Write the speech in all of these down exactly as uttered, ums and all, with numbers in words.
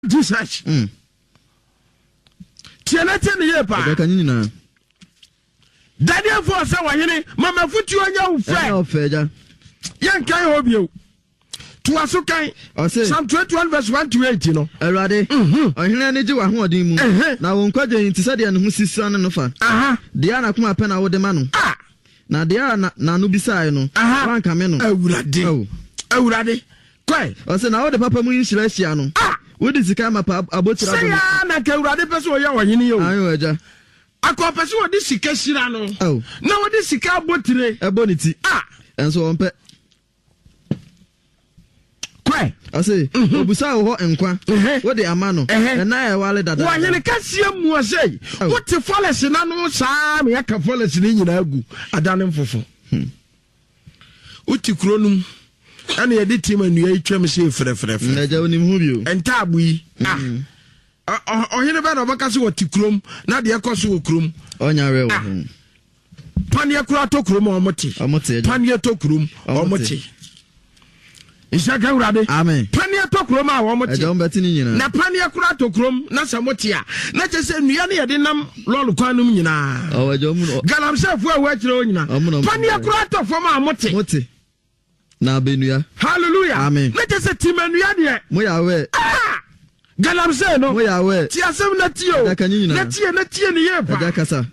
Jesus. Mm. Tianete ni ye pa. Ka nyina. Daniel for say wahene mama futu onya wo fe. Eh ofe ja. Yan kan obio. To aso kan. Psalm twenty-one verse one to eight no. Erade. Mhm. Ohene ne ji wa hoodin mu. Na won kwaje nti se de ne ho sisian no fa. Aha. De ana kuma pe na wo de ma no. Ah. Na de ana na no bisae no. Wan ka me no. Awurade. Oh. Awurade. Kwai. O se na wo de papa mu yishira hia no. Ah. Wo de sika ma pa abotira do. Se ya na ka awurade pese wo ya wahene yo. Ayo eja. Akọ pese wo de sika hira no. Oh. Na wo de sika abotire. Eboniti. Ah. Enso won pe. Kwai. I say, obusa wo enkwa. Wo de amano. Na e wale dada. Wa yene kasia mu asai. Wo te follows na no saa me aka follows ni nyina agu. Adane mfofo. Uti kronum. Ana ye de team anu ya twam se frefref. Na ja onim hu bio. Enta abu yi. Ah. Ohene ba na obaka se wo ti krom na de ekoso wo krom. Onya we wo. Pania kura to krom omote. Omote. Pania to krom omote. Isaka urade. Amen. Pania to krom a wo mote. Ejo mbeti ni nyina. Na pania kura to krom na samote a. Na chese nua na ye de nam lolu kwanum nyina. O ejo mu. Galamsefo a wa kire o nyina. Pania kura to fom a mote. Mote. Na benua. Hallelujah. Amen. Na chese timanua de. Mo ya we. Ah! Galamse no. Mo ya we. Ti asem na ti o. Na tie na tie ni ye pa. Eja kasa.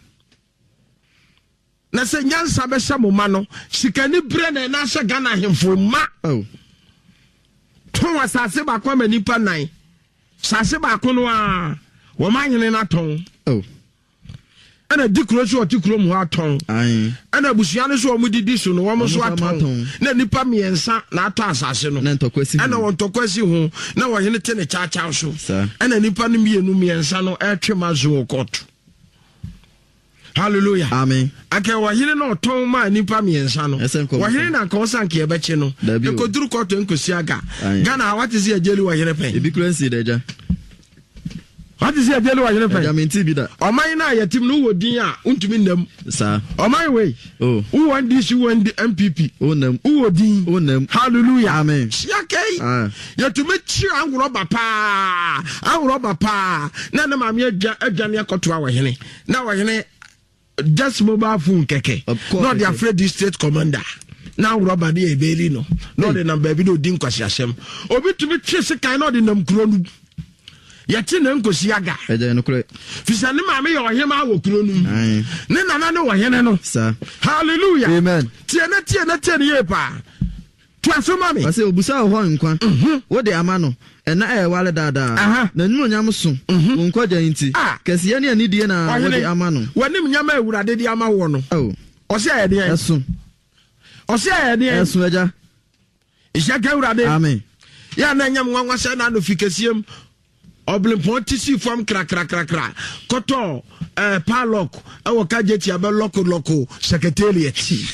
Na se nyansa be hye mo ma no. Sikani bre na na hye Ghana hemfo ma. Oh. Ton asase ba kwa manipa nan. Sase ba ko no a wo ma hene na ton. Oh. Ana dikro so otikro mu aton. Ai. Ana busua ne so o mudidi so no wo mo so aton. Na nipa miensa na ato asase no. Na ntokwasi. Ana won tokwasi ho na wo hene te ne cha cha so. Ana nipa no mienu miensa no etwe mazo koto. Hallelujah. Amen. Ake wahine no ton ma nipa miensa no. Wahine na ko sanke ebeche no. E ko duru ko to nkosi aga. Ghana what is here jeli wahine pen. E bi currency deja. What is here jeli wahine pen. Ja menti bi da. Oman na yatim no wodin a untumi nam. Sa. Oman we. Oh. Who want this who want the M P P. Oh nam. Who wodin. Oh nam. Hallelujah. Amen. Okay. Ah. Yatumi chi angro papa. Angro papa. Na na ma me adwa adwane akoto a wahine. Na wahine just mobile phone keke. Not the afraid district commander. Now rubber the ebeli no. Not the number baby do din kwasi asem. Obi to be chase kind of the nam kronu. Yati na nkosi aga. Eje no kure. Fisani ma me yo hema wo kronu. Ne nana no wo hene no. Sir. Hallelujah. Amen. Tie na tie na tie ye pa. To asoma me. Ase obusa ho nkwa. Wo de ama no. Ena e wale dada. Na nyu nyam so. Won kwaja nti. Kese ne ani die na wo de ama no. Wanim nyama awurade de ama wo no. Oh. Ose aye de. Eso. Ose aye de. Eso eja. Isaka awurade. Amen. Ya na nyam nwanwa se na no fikasiem. Oblimpon tisi form kra kra kra kra. Koto eh palok e wo kajeti abe loko loko secretariat.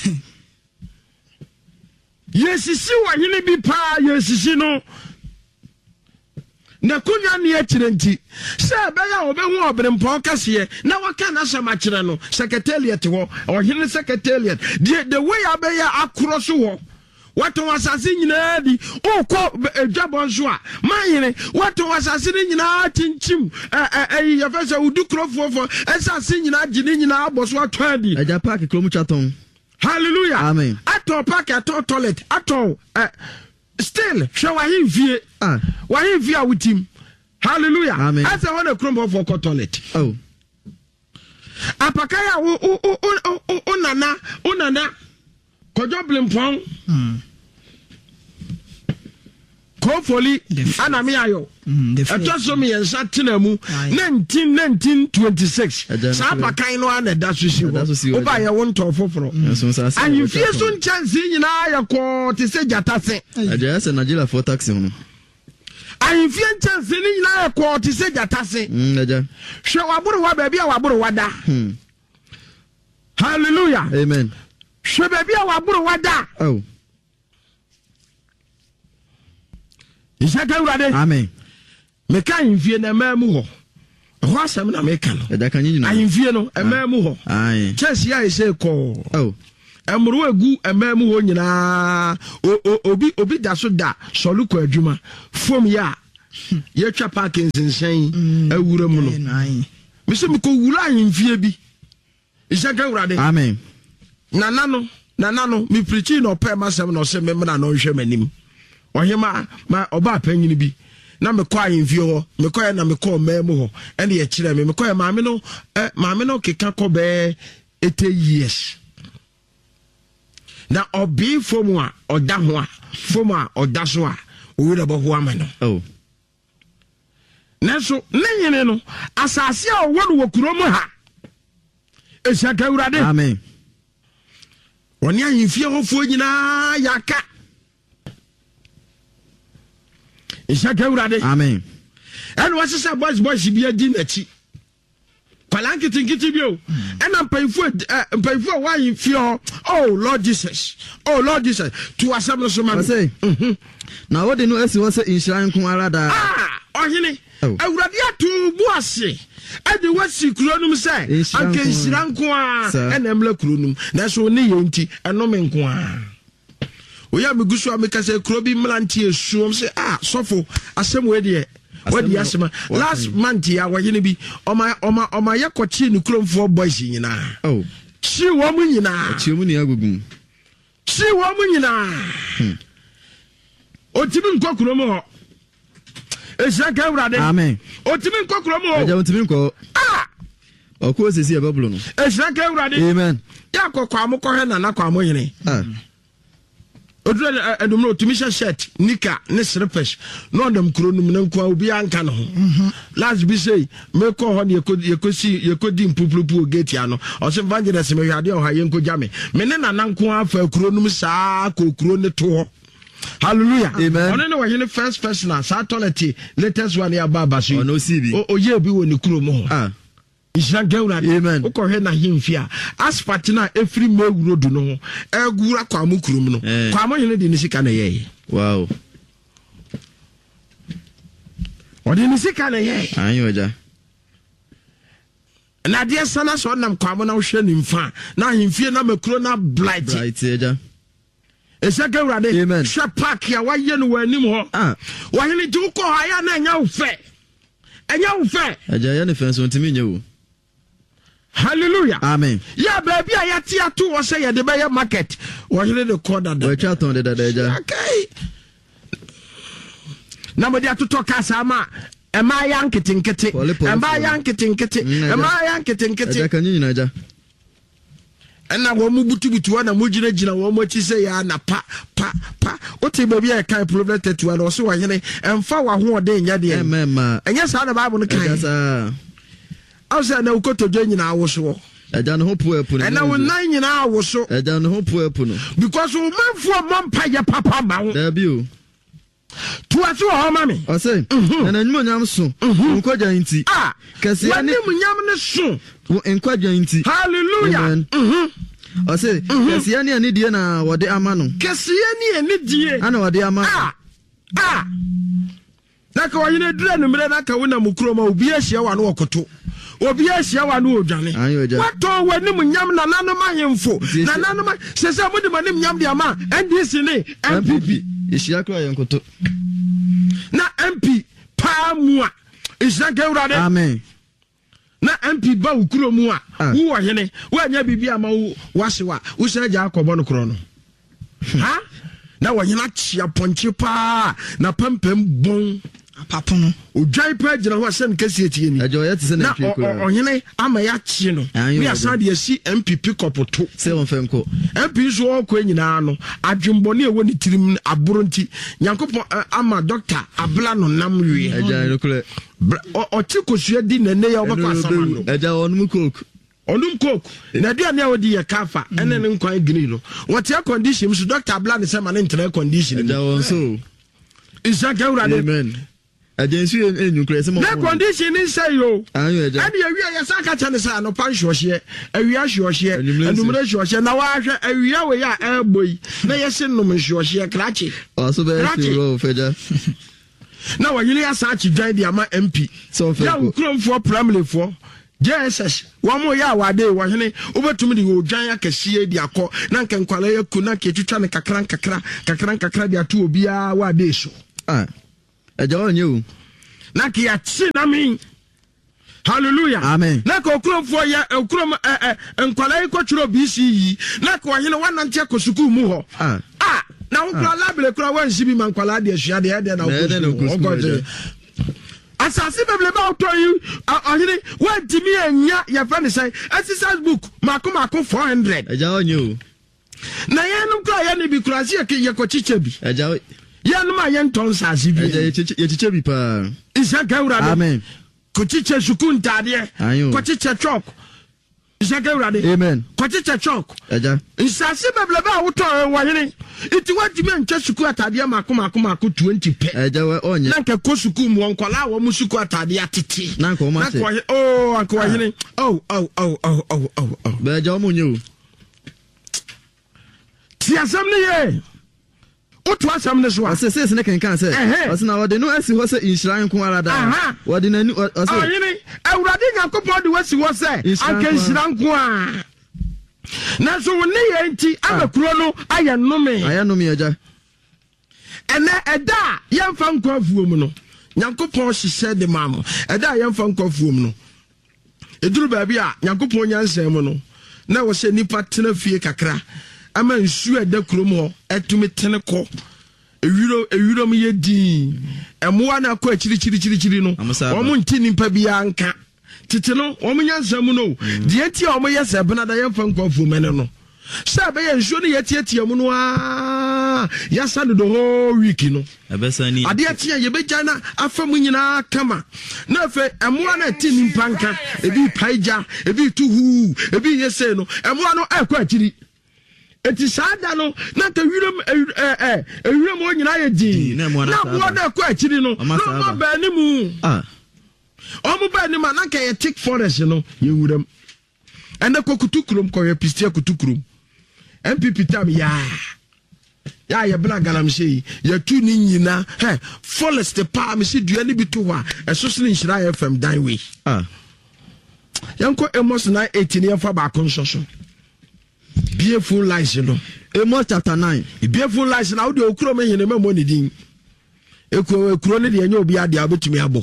Yesisi wa hini bi pa yesisi no. Na kunya ne akire nti se beya obehu obrimpon kase na waka na sema kire no secretariat ho ohine secretariat the, the way abeya across ho wato wasase nyina di okọ edwabon so a mayene wato wasase nyina chinchim eh eh ya fese udukrofofo esase nyina gine nyina aboso atwadi aja park krom chaton. Hallelujah. Amen. Ato park ato toilet ato eh still show him vie ah why him vie with him. Hallelujah. Amen. Asa wana krombo for toilet. Oh. Apakaya u u u unana unana kojo blimpon. Mm. Hopefully ana me ayo. Eto so me yensa tinamu nineteen nineteen twenty-six. Sa apakan no ana da so si wo. Oba ye won to foforo. And you feel so chance nyina ya ko te se jatase. Aja se Nigeria for taxi hono. And if you chance ni nyina ya ko te se jatase. Mm aja. Hwe waburu wa ba bia waburu wada. Hmm. Hallelujah. Amen. Hwe ba bia waburu wada. Oh. Isaka urade. Amen. Meka invie na mamu ho. Ho asem na meka no. Eda kan nyina. Invie no e mamu ho. Ai. Chance ya ise ko. Oh. Emru egu emamu ho nyina obi obi da so da soluko adwuma fom ya ye twa Parkinson's sen awura mu no me se me ko wura ahemfie bi isaka urade amen nana no nana no me preaching no pay masem no se me na no hwe manim ohema ma oba panyini bi na me kwa ahemfie ho me kwa na me kwa mamu ho ene ye kire me me kwa maame no eh maame no keka ko be eighty years na obi fomu a oda ho a fomu a oda so a owi da bo ho amano oh Neso nenyene no asase a wono wakuro mu ha esaka urade amen woni ahemfie hofo nyina yaka esaka urade amen eno wasesa boys boys bi adi nachi kwalankiti nkiti bi o ena mpayfo mpayfo wa ahemfie oh Lord Jesus oh Lord Jesus to asem no so ma say na wodi no esi wo se inhran ko ara da ah ohene awurade atu buase ade wasi kuronum sai anke nsiranko a ena emla kuronum na so ne yenti eno me nko a oya megusu amekase kurobi mlanti esuom se ah sofo asem we de wadi asema last month ya wayene bi oma oma oma yakochi ni kuromfo boys nyina oh chi wo mu nyina chi mu ni agugum chi wo mu nyina otimi nko kuromo ho esaka urade amen otimi nko kuromo ho eja otimi nko ah okwo sesi ebablo no esaka urade amen ya kokwa amukọ he na na kwa amoyene ah odure edumro otimi shirt nika ne slippers no ndam kuronum na nko obi anka no ho last bi say me ko ho ne yekosi yekodi mpupulupu gate ya no o se evangelist me hwade o ha yenko jame me ne na nanko afa kuronum saa ko kuro ne to ho. Hallelujah. Amen. Ono ne wahine first person sa toilet latest one ya baba so. Ono sibi. O ye bi woni kuro mo. Ah. Isha gewra. Amen. O ko hwe na himfia. Asphalt na efri mewuro du no. Egura kwa mu kuro mu no. Kwa mo hine de ni sika na ye. Wow. Odi ni sika na ye. Anyo ja. Na de sana so nam kwa mo na hwe ni mfa. Na himfie na makuro na blight. Blight eja. Esaka urade hwe park ya waye no wanim ho ah wahene ti uko haya na nya ufe enya ufe aja ya ne fenso ntimi nyewu hallelujah amen ya baby ya ti atu wo se ye de be market wahene de corner da we twa ton de da da ja okay na mo de atoto kasa ma ema ya nketinketi ema ya nketinketi ema ya nketinketi aja kan nyina aja ena wo mu butubutu na mo gina gina wo mo chi se ya na pa pa pa o te baby e kan problem tetu na o se wa hene emfa wa ho ode nya de emma enya sa na bible no kan sa aw se na ukoto dwe nyina awoso aja no ho pu epu no ena wo nan nyina awoso aja no ho pu epu no because o manfo mompa ye papa ma wo da bi o tu aso ho ma me o se na nyimo nyam so nkwaja nti ah kase ya ne nyam ne so nkwaja nti hallelujah mhm o se kase ya ne ani die na wode ama no kase ya ne ani die ana wode ama ah ah na ka wayine dure no mre na ka wona mukuro ma obi ahia wa no okoto obi ahia wa no odwane wato wani mu nyam na nanu ma hemfo na nanu ma sese mo de manim nyam de ama N D C ne M P P ihia kra yenkoto na M P pa mu a ihia ka urade amen na M P ba ukuro mu a wo wo hene wo anya bibi ama wo wasewa wo se ja akobo no kro no ha na wo hena chia ponche pa na pampam bon papo no odwai pa gina ho asem kase etie ni ajo ye tse na twekura na ohene ama ya chie no me asan de asi M P pick up to se won fenko M P so okwa nyina no adwembone ewo ni tirim aboro nti nyankopon ama doctor abla no nam wie aja no kule o ti kosua di nene ya obakwa asama no aja onum coke onum coke na dia na odi ye kafa ene ne nkwan green no what your condition so doctor abla ne se ma ne ntra condition aja won so isaka urade amen agency enyu kure se mo na condition in say yo ayo aja ade awia ya saka cha ne sa no pan hwohye awia hwohye anumre hwohye na wa hwe awia we ya elboy na yese nom hwohye krachi o so be ro feja na wa yiri asa chi dwan di ama M P so fe ya ukromfo primary fo J S S wa mo ya wa de wa hene obetumi di odwan akasie di akọ na nkenkwala yaku na ketwitwa ne kakran kakra kakran kakra di atu obia wa de so ah aja onye o na ke ya tsi na me hallelujah amen na ka okurofo ya okurom eh eh nkwalai ko twiro B C yi na ka ohene wanante akosuku mu ho ah ah na okura labele kura wansi bi mankwala de asua de de na okosuku asasi beble ba otoyi ohene wantimi anya ya fa ne sai exercise book mako mako four hundred eja onyo na yenum kura ya ne bi kura si ye ko chiche bi eja yenum ayen ton sasi bi eja ye chiche bi pa isa ka ura amen kochiche sukun tade kochiche chok isake urade amen kochiche chok eja insase beblebe a wuto wahene iti watime nche suku atade mako mako mako twenty pe eja we onye na nke ko suku mu onkola wo mu suku atade atete na nko ma se oh anko wahene oh oh oh oh oh oh be eja omo nyu ti asam ne ye otu asam ne so a ose se se ne kenkan se ose na wode no asi ho se inshran ko ara da wode na ose ahini awurade yakopɔ de wasi ho se anka inshran ko a na so woni ye nti abakuro no aye nnome aye nnome eja ene eda yemfa nkwafuo mu no yakopɔ hyehyɛ de maamo eda yemfa nkwafuo mu no eduru ba bia yakopɔ nyansɛm mu no na wo se nipa tena fie kakra ama nsu eda kurom ho etumi tene ko ewiro ewiro mu yedi emoa na ko akiri kiri kiri kiri no omo nti nimpa bia nka tete no omo nyansam no de enti omo yese benada yemfa nkwafu mene no sha be ye nsu no yetietie mu no a yasa do whole week no ebesani ade atia ye beja na afa mu nyina kama na fe emoa na ti nimpa nka ebi paija ebi tuhu ebi yese no emoa no akwa akiri eti sada no na ka wiram eh eh wiram o nyina ye din na mo na ko akiri no no mo ba ni mu ah o mo ba ni ma na ka ye thick forest no ye wuram ende ko kutukurum ko ye pistia kutukurum M P P tam ya ya ye bla galam sei ye tu ni nyina he forest pa me se dua ni bi to ho a eso so ni nhira F M dan we ah yanko emos na eighteen ye fa ba ko nso so beautiful lies no Amos chapter nine beautiful lies na wo de okuro me hene memo ni din ekuro ekuro ne de enye obi ade abetumi abo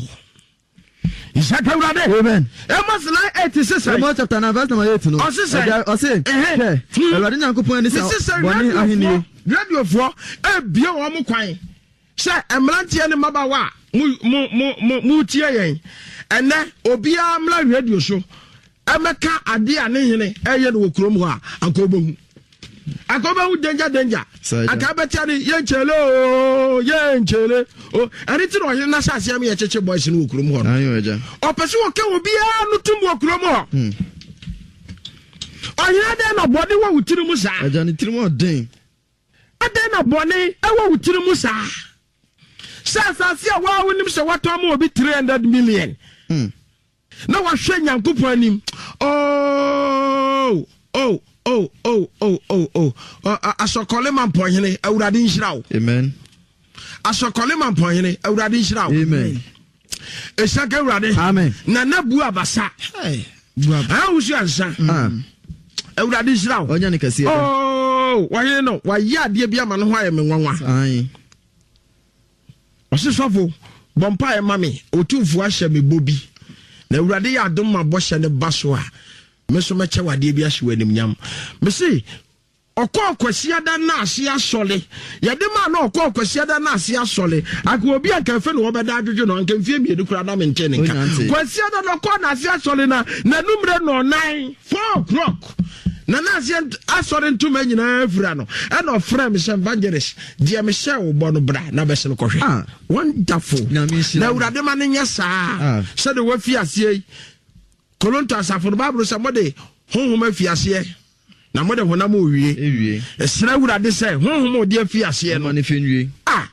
isaka urade amen Amos nine eighty-six Amos chapter nine verse number eight no osise ose eh elwade nyankopon ni sa boni ahini radio fo e bie wo mo kwan se emrantie ne mabawa mu mu mu mu tie yen ene obi amla radio show ameka ade ane hene eye no kurom ho a akobohu akobohu danger danger akabetia ni ye nchele o ye nchele o ani ti no hene na sase am ye cheche boys no kurom ho ayo eja opese wo ke obi a no tum kurom ho hm ohia de na body wo wutiri mu sa eja ni tiri mo den ade na body e wo wutiri mu sa sa sa se wa wonim se wato ma obi three hundred million hm na wa hwe nyankopon anim oh oh oh oh oh oh oh asokole man pohene awurade nhirawo amen asokole man pohene awurade nhirawo amen esaka awurade amen na nabu abasa hey bu abasa ah usu ansa ah awurade nhirawo onya ne kase oh wa he no wa ya de bia ma no ho aye me nwanwa ai osisofo bompa e mame otumfu ahye me bobi na awurade ya adom ma bɔhyɛ ne baso a meso meche wade bi ahye wanim nyam me se okɔ kwasiada na ase asɔle yɛde ma na okɔ kwasiada na ase asɔle akɔ obi aka fe no wɔbɛda adwodwo no anka mfie mienu kura na mente ne nka kwasiada no okɔ na ase asɔle na na numre no nine four o'clock na na ase asɔre ntoma nyina afura no ɛna ɔfrɛ me sɛ evangelist deɛ me hyɛ wo bɔ no bra na bɛhyɛ no kɔhwɛ ah wonderful na awurade ma ne nyɛ saa sɛ de wafi aseɛ kolonto asafo no babro sɛ mode honhom afi aseɛ na mode honam owie ewie ɛsra awurade sɛ honhom ode afi aseɛ no ne fenwie ah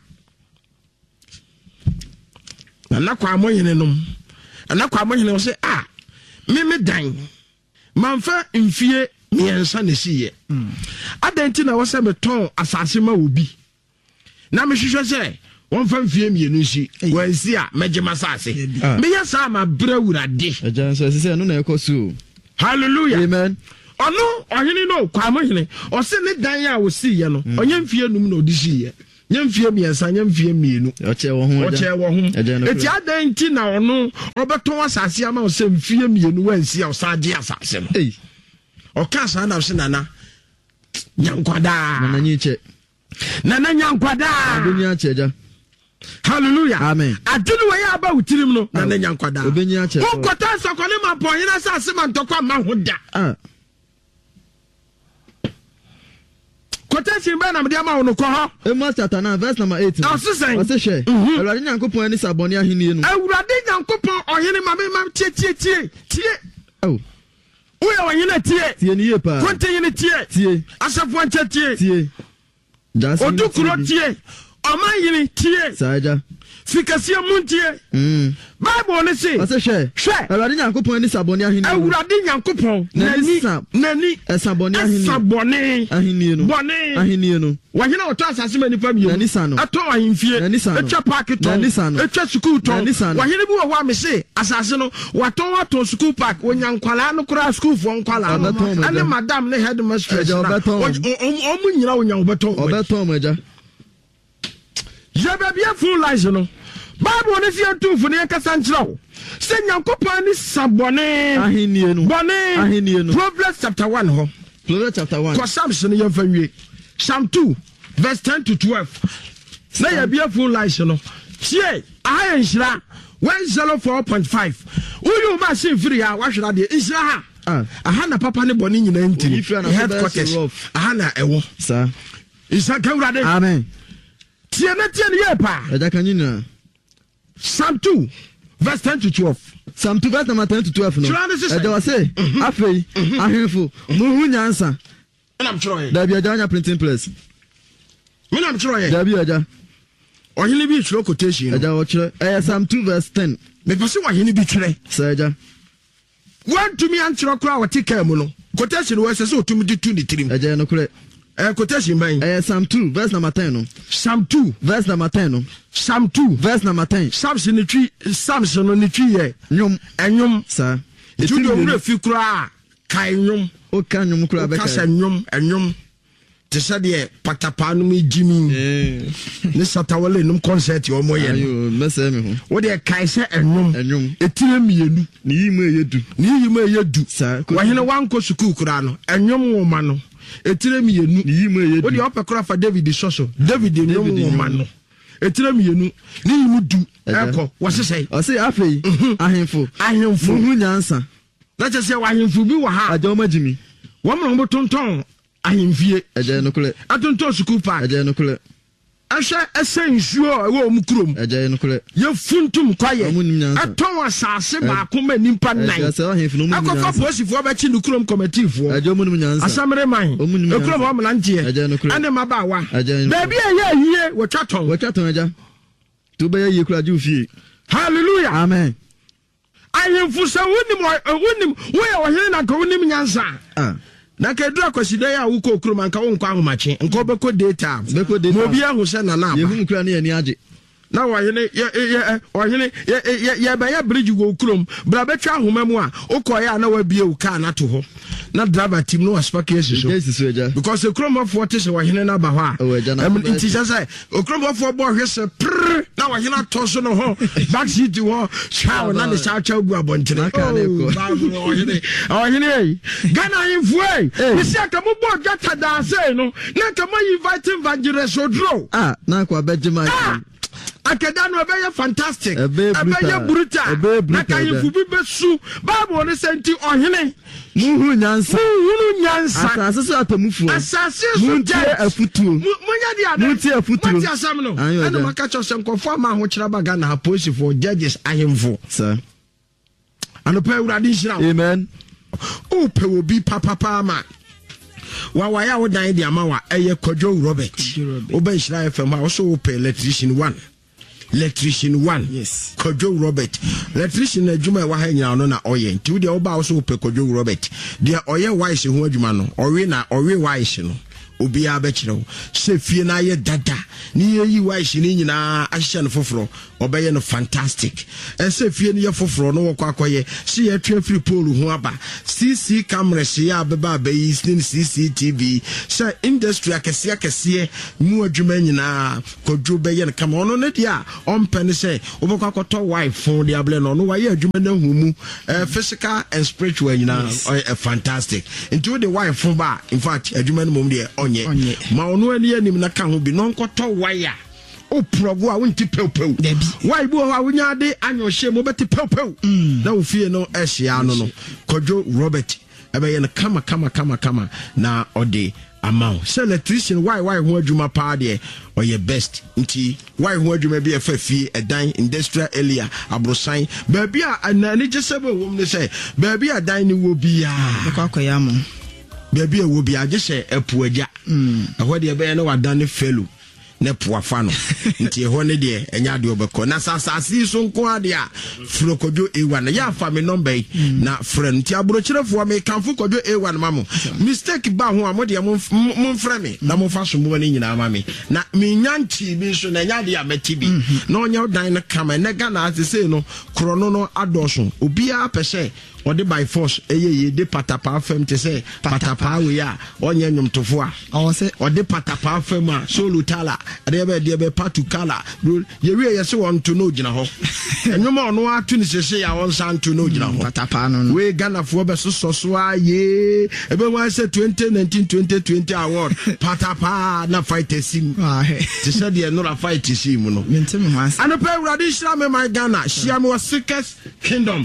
na na kwa amoyene nom na kwa amoyene wo sɛ ah me me dan manfa mfie miensa ne siye adenti na wose meton asase ma obi na me hwehwe se won fa mfie mienu nsi wansi a megema asase me ya sa ma bra wurade ajan so se no na ekosu hallelujah amen ono ohini no kwa mohini o se ne dan a wo siye no onye mfie num na odi siye nyamfie miensa nyamfie mienu oche wo ho oche wo ho eti adan ti na ono obeton asase ama o se mfie mienu wansi a osaje asase no eh oka sa na se nana nyankwada nana nyiche nana nyankwada obenya cheja hallelujah amen adunu we aba utirim no nana nyankwada obenya che ko kota sokone ma pon ina asase ma ntokwa ma hoda ah quotation ba na me dia ma wono ko ho Amos chapter nine verse number eight o se sen o se hwe Awurade Nyankopon ani sabone ahenie no Awurade Nyankopon ohene ma me ma tie tie tie tie oh wo ya ohene tie tie ni ye pa konte yene tie tie asafo anche tie tie just odukuro tie oman yene tie saja fikasie muntie mm Bible ne say o se hwe hwe Awurade Nyankopon ani sabone ahenie no Awurade Nyankopon nani nani sabone ahenie sabone ahenie no bone ahenie no wahena oto asase mani fam yem ato ahemfie etwa park to etwa school to wahena bi wo wa me se asase no wato wato school park onyankwala no kura school fo nkwala ane madam ne headmistress na omu nyina onyan obeton obeton maja ya bia full lies no Bible ne fie tumfo ne kasa nkyerɛw se Nyankopɔn ni sabone ahenie no bone ahenie no Proverbs chapter one ho Proverbs chapter one ko Psalms ne yɛmfa nwie Psalm two verse ten to twelve na ya bia full lies no tie aha nhyira one oh four point five uyu ma se firi ha wahwera de nhyira ha ah aha na papa ne bone nyina ntiri headquarters aha na ewo sa isa kawrade amen tie na tie ne ye pa eja kan nyina Psalm two verse ten to twelve Psalm two verse number ten to twelve no eja wa say afei ahemfo mu hu nyansa na am choro ye da bia janya printing press me na am choro ye da bia ja ohini bi choro quotation eja wo choro eh Psalm two verse ten me pese wa ohini bi chore sa eja wan to me an choro kra wa tika mu no quotation wo se se otumi di two ni trim eja no kure eh quotation ban eh Psalm two verse number ten no Psalm two verse number ten no Psalm two verse number ten Psalms ni twi Psalms no ni twi ye nyom enyom sa etu do wura fi kra kai nyom o ka nyom kra be ka sa nyom enyom te sa de patapa no mi jimi eh ne satawale num concert yo mo ye ayo mese me ho wo de kai se enyom enyom etire mienu ni yimu eyedu ni yimu eyedu sa wa hene wanko school kra no enyom wo ma no etire mienu ni yimu eyedu wo de opekra fa David soso David enyom wo ma no etire mienu ni yimu du eko wo sesai o se afei ahemfo ahemfo hu nyansa na che se wa ahemfo bi wo ha ajo magimi wo mo mo tonton ahemfie eje no kule atonton school park eje no kule ahwe esensuo ewo omukrom eje no kule ye funtum kwaye aton asase ba ko ma nimpa nine akofa posifo ba chi nukrom committee fo eje omunum nyansa asamre man ekrom o mlantie ane mabawa baby eye yie wo twaton wo twaton eja to be ye kura ju fie hallelujah amen ayemfu sa wonim wonim wo ye wo hene na ko wonim nyansa ah na ka edu akwasida ya wo ko krom anka wo nkwa ahomache nka obeko data beko data mo bia hu se na na ye hu kura na ye ni age na wa hene ye wa hene ye ye ba ya bridge go krom bra betwa ahoma mu a ukoya na wa bie u ka na to ho na driver team no aspak yes so because the krom of what is wa hene na ba ho a em nti say o krom of bo hwese prr na wa hene to so no ho back seat wo shaw na the shaw chaw gu abontene ka na ko wa hene wa hene Ghana infue we see aka mo bo gata da say no na ka mo invite evangelist odro ah na kwa bejima akadano ebeye fantastic ebeye brutal na kayifu bi besu Bible ne senti ohene muhu nyansa muhu nyansa asase so atamufu asase so muntie afutuo munya dia da muntie afutuo muntie asam no ana maka cho senkofo ma ho kira baga na police for judges ahemfo sir anopa urade hira amen o pe obi papa pa ma wa wa ya wo dan dia ma wa eye Kojo Robert oba hira F M ha so pe electrician one electrician one yes Kojo Robert electrician adwuma wa ha nyina no na oye nti wo de wo ba wo so pe Kojo Robert de oye wise ho adwuma no owe na owe wise no obia be kire wo se fie na ye dada ni yi wa hini nyina ahye no foforo obeye no fantastic e se fie ni ye foforo no wokọ akoye se ye twa free pole ho aba C C camera se ya beba be yi C C T V se industry akese akese mu adwuma nyina kodwo be ye no kama ono ne dia ompene se obokọ akoto wife phone dia ble no no wa ye adwuma na humu physical and spiritual nyina fantastic into the wife phone ba in fact adwuma no mom dia onye ma ono ani anim na ka ho bi no nkoto wire o progo a wonti pewpew why bo ha wonya de anyo hye mo beti pewpew na wo fie no ehia no no Kodwo Robert ebe ye no kama kama kama kama na ode amount so electrician why why ho adwuma pa de or your best nti why ho adwuma bi e fa fie edan industrial area abrosan baby a na ni jesebe wo me say baby a dan ni wo bia akwakoya mo baby a wo bia je se epu agya mm ehwo de be no wadan felu ne poafa no nti ehwo ne de enya de obekọ na sasasi so nko ade a fro Kodwo A one ya fa me number na friend nti abrochirefo me kanfo Kodwo A one mamo mistake ba ho amode mo mfra me na mo fa so mo ne nyina ma me na me nyanti bi so na nya de a meti bi na onya dan na kama na ga na asese no krono no adoso obi a pese ode by force eye ye de patapa fam te say patapa we ya onye nwomtofo a o se ode patapa fam a solo tala ade be de be patu kala ye we ye se won to no gina ho enwoma ono atu ni sese ya won san to no gina ho patapa no we Ghana fo be so so so aye ebe wan say twenty nineteen twenty twenty award patapa na fight sim ah he te say de no fight sim no mentem ho as anope urade shira me my Ghana shia me Sickest Kingdom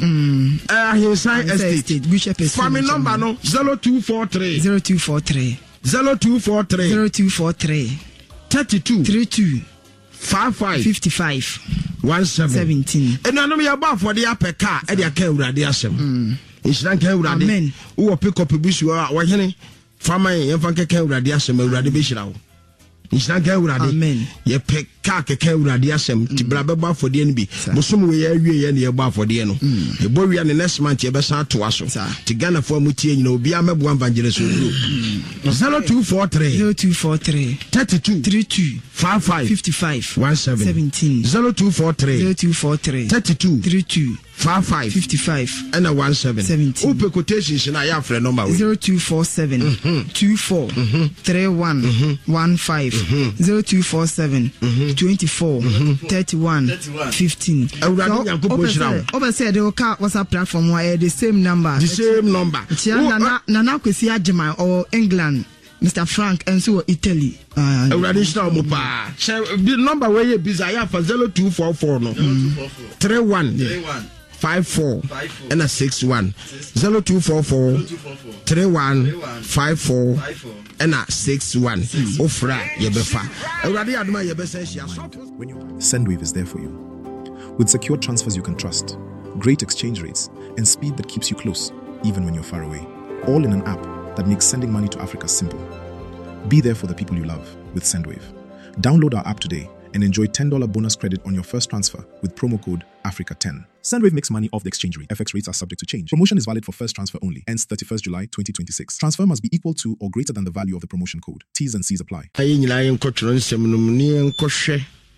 eh Estate, Bishop family number no zero two four three zero two four three zero two four three zero two four three thirty-two thirty-two five five fifty-five seventeen seventeen and I know me about for the upper car and the car urade asem inshan ka urade amen wo pick up bisu wa hene fama yen fan ka urade asem urade be hira wo inshan ka urade amen ye pick car ka urade asem ti bra be ba for de no bi bosom we ya wie ye ne ye ba for de no e bo wi ne next month ye be san to aso ti Ghana for mutie nyina obi amebo evangelist group zero two four three zero two four three thirty-two thirty-two five five fifty-five seventeen zero two four three zero two four three thirty-two thirty-two five five fifty-five and a one seven seventeen open quotations na ya frɛ number zero two four seven two four three one one five zero two four seven twenty-four thirty-one fifteen awurade nyankopɔ shira o be say the WhatsApp platform where the same number the same number na na na kwesi agema or England Mister Frank and so Italy awurade shira mo pa the number where you bizarre ya for zero two four four no three one five four and a six one zero two four four three one five four and a six one ofra yebefa awurade aduma yebesa hia Sendwave is there for you with secure transfers you can trust, great exchange rates, and speed that keeps you close even when you're far away, all in an app that makes sending money to Africa simple. Be there for the people you love with Sendwave. Download our app today and enjoy ten dollars bonus credit on your first transfer with promo code Africa ten. Sendwave makes money off the exchange rate. F X rates are subject to change. Promotion is valid for first transfer only. Ends thirty-first July twenty twenty-six. Transfer must be equal to or greater than the value of the promotion code. T's and C's apply. Ayi nyina yen kotro nsem no ni yen kohwe.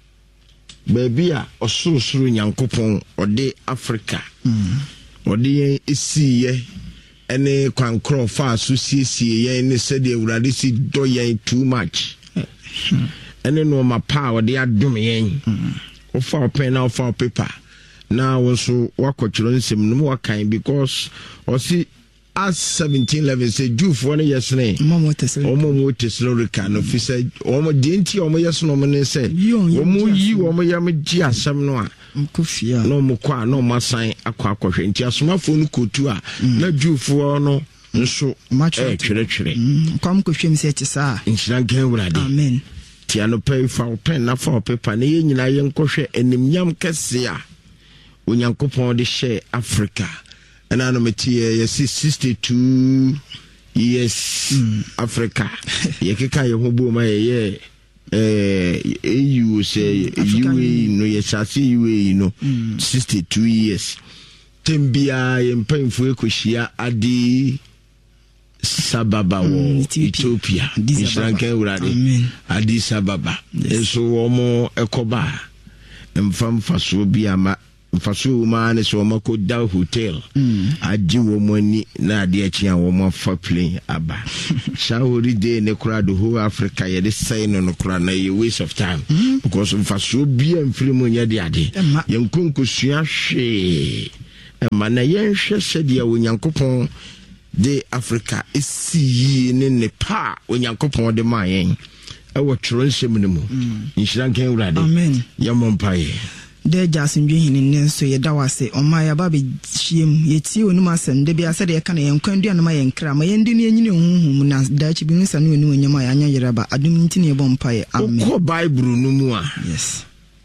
Baby a osurusuru nyankopon ode Africa. Mm. Ode yen esiye ene kwankro fa so siesie yen ne sede awurade si do yen too much. Ene no ma pa ode adom yen. O fa pen na o fa paper. Na wonso wakotro nsem no wakan because o si as seventeen eleven say Jew for ne yesne momo teslo omo mo teslo reka no fi say omo denti omo yesno mo ne say omo yi omo yam gi asem no a mkofia no mo kwa no masan akwa akohwe nti asomafo no kotu a na Jew for no nso eh twere twere kwam kohwem se ti sa nhyira gan wurade amen ti ano pay fa pen na fa paper na ye nyina ye nkohwe enimnyam kese a onyankopon de share Africa. And I know me you see sixty-two years mm. Africa. You can kind of hobo my yeah. Eh, you say you know yes, I see you you know mm. sixty-two years. Tembia and painful kushia adi Sababa wo Ethiopia Nshranka urade Addis Ababa eso omo ekoba mfam faso bi ama faso ma ne so mako da hotel aji wo mani na ade achi an wo mo fa plane aba shawori day ne kura the whole Africa ye de say no no kura na ye waste of time because faso bi amfiri mo nya de ade ye nkonkosua hwe ma na ye hwe sede wonyankopon de Africa isi ne nepa onyankopon de mayen e wo tworo nsem ne mu Nshranka urade amen yamompaye de jasindwe hini nenso ye dawase omaya ba be hiem ye tie onum asem de bia se de ka na ye nkwandu anama ye nkra ma ye ndi ne nyine huhum na dachi bi nsa ne onu anyama ya anya yeraba adum nti ne bompaye amen ko bible no mu a yes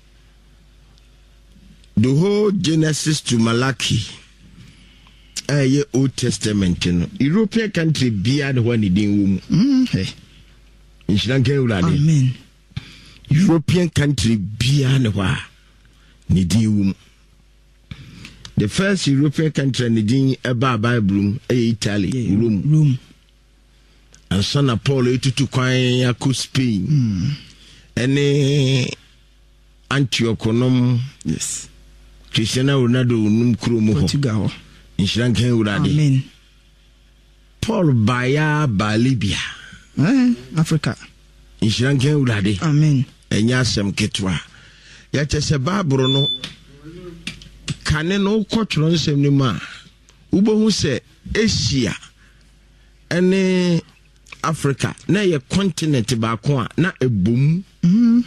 the whole Genesis to Malachi eh Old Testament no European country bia de one din wo mu mm hey Nshranka urade amen European country bia ne wa ni din wo mu the first European country ni din eba Bible eh Italy yeah, Rome Rome and son Paul etutu kwan yakọ Spain mm ene Antioch nom yes Cristiano Ronaldo num kromo ho Portugal Nshranka urade amen Paul baya ba Libya eh Africa Nshranka urade amen enya asem ketwa ya chese Bible no kane no kwotro nsem ni ma ubohu se Asia ene Africa na ye continent ba ko a na ebom mhm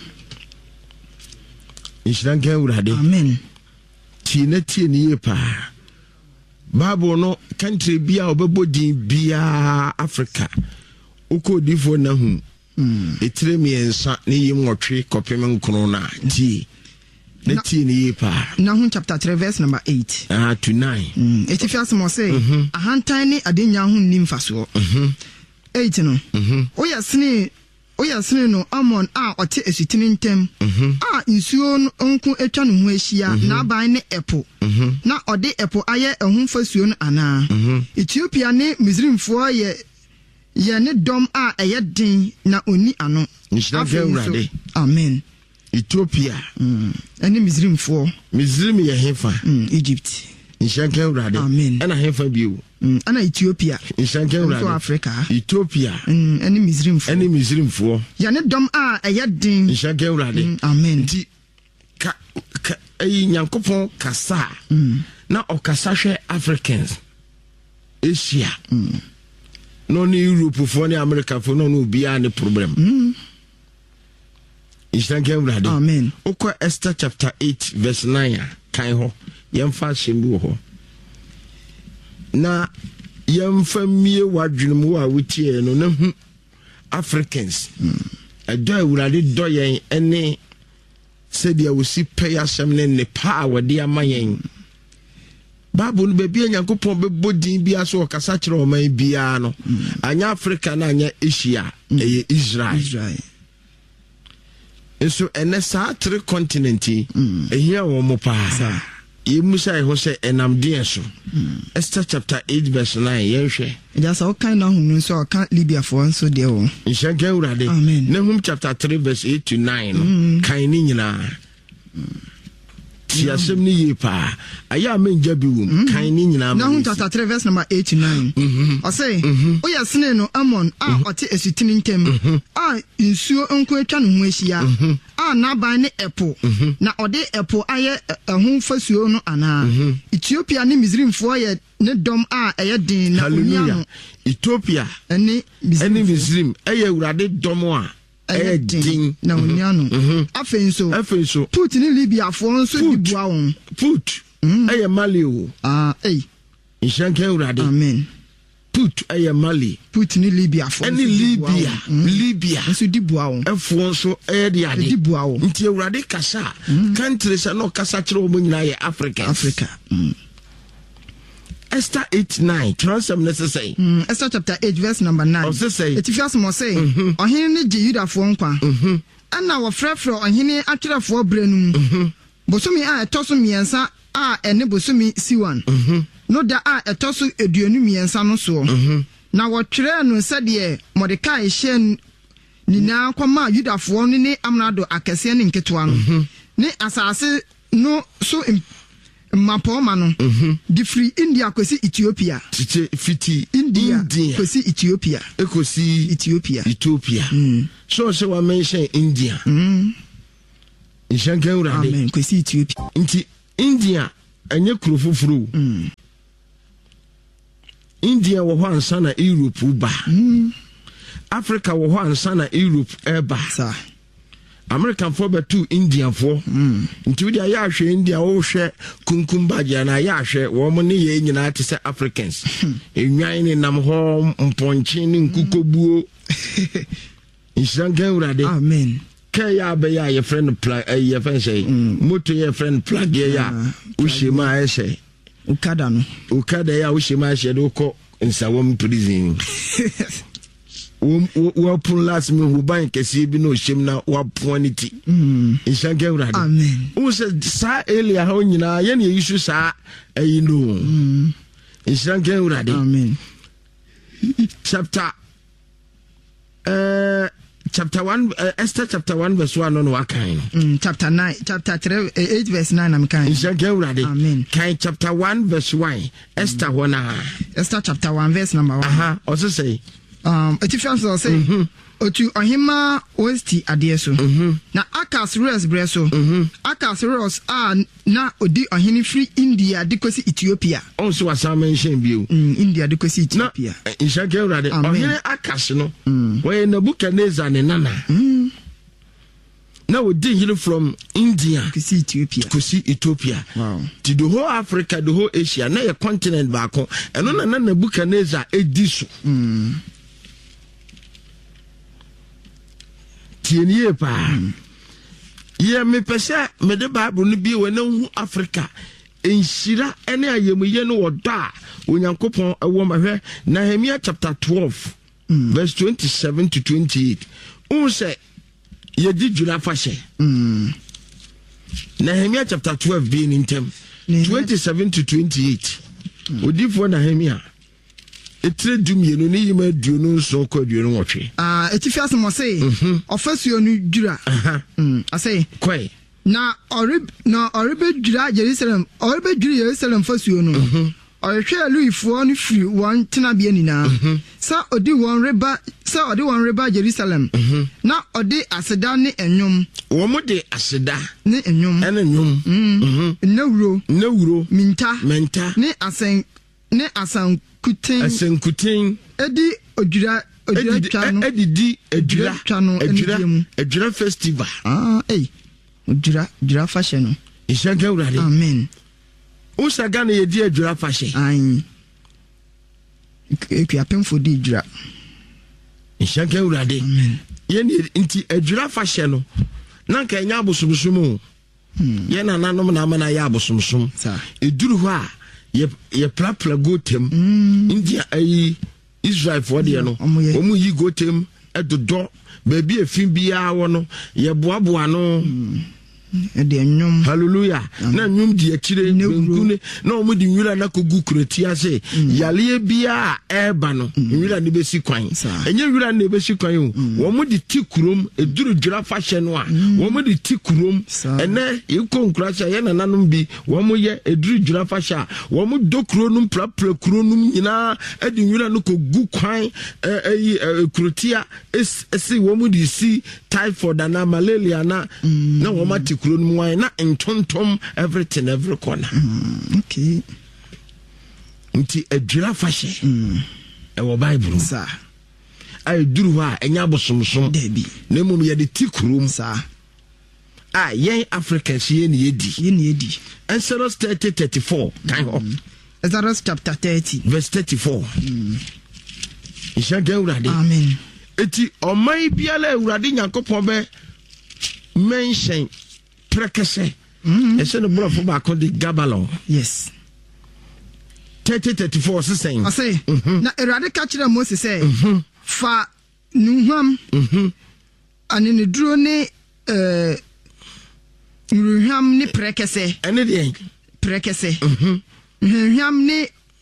Nshranka urade amen ti na ti ni ye pa Bible no country bia obebo din bia Africa uko difo na hu mm etire mi ensa ne yim nwotwe kopem nkro na ti na ti ni ye pa Nahum chapter three verse number eight ah to nine mm etifias mo say ahantan ni adenya hu nim faso mhm eight no mhm oya sene oya sene no amon a ote esutini ntem a nsuo nko etwa no ho ahia na aban ne epo na ode epo aye ehun fasuo no ana Ethiopia ne Misrimfo ye ye ne dom a eye din na oni ano amen Ethiopia mm ene Misrimfo Misrim ye hefa mm Egypt Nshranka urade amen ena hefa biu mm ana Ethiopia Nshranka urade Africa Ethiopia mm ene Misrimfo ene Misrimfo ya ne dom a eye din Nshranka urade mm, amen ti ka, ka ayi nyankopon kasa mm. na okasa hwe Africans Asia mm. no ni Europe for ni America for no no bia ni problem mm. Nshranka urade amen okwa Esther chapter eight verse nine kan ho yemfa shembu ho na yemfa mie wadwunum wa wutie no na hu Africans edo awurade do yen ene sedia wosi pay asem ne ne pa wade amayen Bible no bebi Nyankopon bebodin bia so okasa kire o man bia no anya Africa na anya Asia eye Israel Israel so ene sa three continent ehia wo mo pa Yemusa ho se enamde so Esther chapter eight verse nine yenhwe ja so kan na hunu so kan Libya for so de wo Nshranka urade Nahum chapter three verse eight to nine no kan ni nyina ti asem ni ye pa aya menja bi wum kan ni nyina Nahum chapter three verse number eight to nine o say o ya sene no Amon a ote esutini ntem a nsuo nko atwa no ho ahia a na ban ne epo na ode epo aye ehun fasuo no ana Ethiopia ne Misrimfo ye ne dom a eye din na onia Ethiopia ene Misrim eye urade dom a eye din na onia no afenso afenso put ni Libya fo nso di bua won put eye Mali o ah eh Nshranka urade amen put eye Mali put ni Libya fo any Libya Libya nso di bua won efo nso eye di ade di bua won nti urade kasa countries no kasa kire o nyina ye Africa Africa mm. Esther eight nine transam necessary mm. Esther chapter eight verse number nine etifias mo say ohene ne je Yudafo nkwa ana wo frefre ohene atwerefo brenum bosomi a etoso miensa a ene bosomi Siwan no da a etoso eduonu miensa no so na wɔtwerɛ no sɛdeɛ Mordecai hyɛ nina kwama Yudafoɔ no ne amrado akɛseɛ ne nketewa no ne asase no so mapoma no di free India kosi Ethiopia fiti India, India. kosi Ethiopia ekosi Ethiopia Ethiopia mm. so se wa mention India mm. Inshanka urade amen kosi Ethiopia nti India enye kuro fufuru mm. India wo ho ansa na Europe ba mm. Africa wo ho ansa na Europe eba sa American for betu India for mm. nti we ya hwe India wo hwe kunkum bagia na ya hwe wo mo ne ye nyina te se Africans enwan ni nam ho mponche ni nkukobuo Inshanka urade amen ke ya be ya ye friend plug eh ye friend say moto ye friend plug ye ya wo shema e say ukada no ukada ya wo shema she do ko nsawom prison wo pun last me wo ban kese bi no shem na wo ponity mm inshanka urade amen wo se sa elia ha nyina ye na yisu sa ayi no mm inshanka urade amen chapter uh chapter one uh, Esther chapter one verse one no wakan mm chapter nine chapter three, uh, eight verse nine am kan inshanka urade amen kan chapter one verse one Esther mm. Hona Esther chapter one verse number one aha also say um Etifians will say mm-hmm. Otu ohima osti ade so mm-hmm. na Akas Rose bre so mm-hmm. Akas Rose a na odi ohini free India de kosi Ethiopia also was mention bio mm, India de kosi Ethiopia na inshanka urade ohini Akas no mm. we Nebuchadnezzar ne nana mm. na odi hini from India kosi Ethiopia kosi Ethiopia wow to the whole Africa the whole Asia na your continent back eno na na Nebuchadnezzar edi so mm. tienie pa ye me pese me de Bible no bi we na hu Africa enhira ene ayemuye no woda onyankopon ewo mahwe Nehemiah chapter twelve mm. verse twenty-seven to twenty-eight un say ye di jura fashe mm. Nehemiah chapter twelve being in tem twenty-seven to twenty-eight mm. odifo Nehemiah etre dumienu ni yima duonu so ko duonu wotwe ah etifias mo say ofasuo nu djura mm I say kwai na orib na oribe djura Jerusalem oribe djura Jerusalem fasuo nu orhwe luifo nu firi won tenabia nina sa odi won reba sa odi won reba Jerusalem na odi aseda ne enwom wo mo de aseda ne enwom ene enwom mhm nawuro nawuro minta minta ne asen ne asan kutin asenkutin edi odura odura twano edidi edura twano edura edura festival ah eh odura odura fashion no ishanka urade amen o saga na yedi edura fashion ai eku apemfo di odura ishanka urade amen ye ni nti edura fashion no na nka nya abosomsom ye na nanom na amana ya abosomsom eduru ho a ye ye plapla gotem mm. India ai Israel for de no omu yi gotem edodo baby efin bia wo no ye boaboa no mm. e de nyum hallelujah mm. na nyum di akire nkune na omu di nwira na kogu kurati ase mm. yale bia eba no mm. nwira ne besi kwan enye nwira ne besi kwan o mm. wo mu di tikurom eduru djura fashe no a mm. wo mu di tikurom ene yiko nkurasha ye nananom bi wo mu ye eduru djura fashe a wo mu dokuro num plapla kuro num nyina edi nwira no kogu kwan eyi kurotia esi wo mu di si typhoid na malaria na mm. na wo ma tikuro num wan na entontom everything every corner mm. okay nti edwira fashe mm. e wo Bible sa ay duru ha enya bosomsom debi na mum ye de tikurum sa ah yen Africans ye ne yedi ye ne yedi Exodus thirty thirty-four kan ho Exodus chapter thirty verse thirty-four mm. Ishanka urade amen eti omai biala urade nyankopon be mention prekese mm ese no brofo ba ko de Gabalon yes thirty thirty-four saying I say mm-hmm. na urade ka kire Moses say mm-hmm. fa nuham mhm ani ne duro ne eh nuham ne prekese ene de prekese mhm nuham ne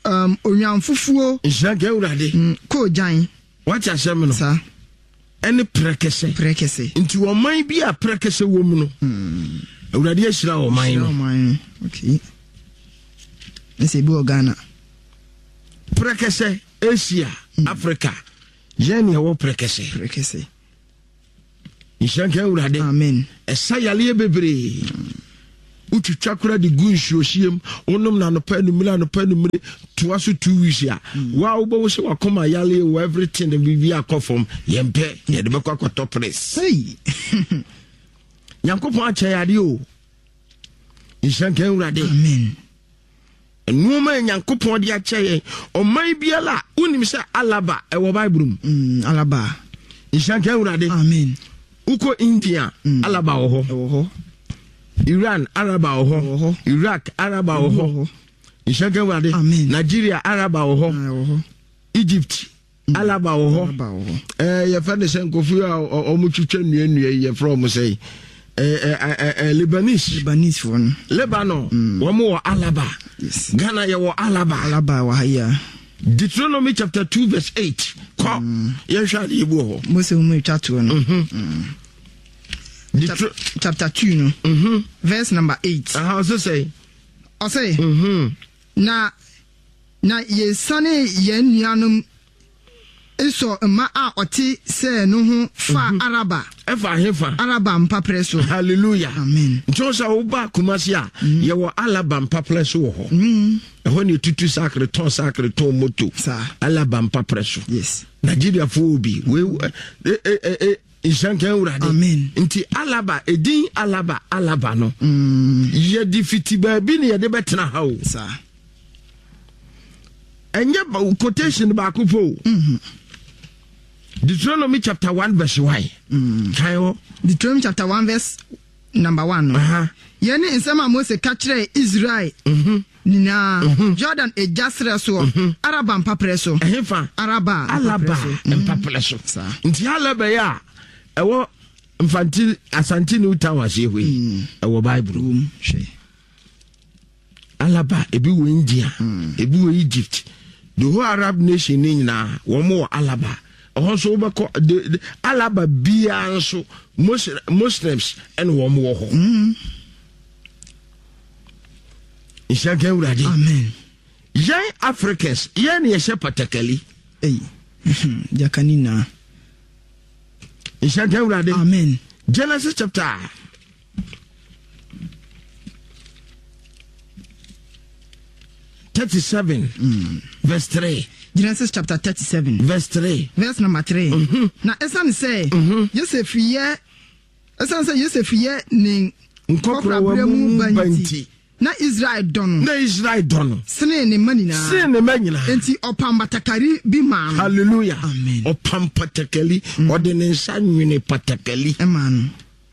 um onyan fufuo nhyira urade ko jan what ya shem no sa any prekese prekese nti oman bi a prekese wo mu no urade ahyira oman no oman okay ese bi Ghana prekese Asia Africa yene wo prekese prekese nhyira urade amen esa yale bebre utwitwa kura de gunhyo hiem onom na no pa no mira no pa no mire to aso two weeks ya wa wo bo se wakoma yale wo everything the bibi akofom yempe ye de bekwa kwato press hey yankopon acha yade o nhyira urade amen enuma yankopon de acha ye oman biala unim se alaba e wo bible mu mm alaba nhyira urade amen uko India mm. alaba wo ho wo ho Iran Araba oho Iraq Araba oho Ishaka wade Nigeria Araba oho Egypt Alaba oho eh ye fa de senkofu a omutwetwa nuanua ye from say eh eh Lebanese Lebanese one Lebanon wo mo Alaba yes Ghana ye wo Alaba Alaba wa haya Deuteronomy chapter two verse eight ko ye hwa de ebu ho Mose mu twato no Chapter, chapter two no mm-hmm. verse number eight uh, how does it say I say mhm na na ye sane ye nuanum eso ma a oti se no ho fa araba efa hefa araba mpa preso hallelujah amen ntosa wo ba kumasi a ye wo alaba mpa preso wo ho mhm ho ne tutu sacre ton sacre ton moto alaba mpa preso yes Nigeria fo obi we eh eh eh Ishanka urade amen nti alaba edin alaba alaba no mm. ye defiti ba bi ne ye de betena ha o sa enye ba quotation ba ko po mhm Deuteronomy chapter one verse one mm kayo Deuteronomy chapter one verse number one no aha ye ne nsema Mose ka kire Israel mhm nina mm-hmm. Jordan e jasre so mm-hmm. araba mpa preso ehefa araba alaba mpa preso sa nti alaba ya ewo infantile asantine utawase hwe mm. ewo bible um she alaba ebi wo India mm. ebi wo Egypt the whole Arab nation ni na wo mo alaba oho so beko alaba bia nso Muslims en wo mo wo ho mm. Ishaka urade amen yan Africans yan ye she patakali eh jakanina Ishaka urade amen Genesis chapter thirty-seven mm. verse three Genesis chapter thirty-seven verse three verse number three mm-hmm. na esan say mm-hmm. Joseph ye esan say Joseph ye ni nkokra mu banti na Israel dono na Israel dono sene ne manina sene ne manina enti opam batakari bi man hallelujah amen opam patakali mm. ode ne nsa nwene patakali eman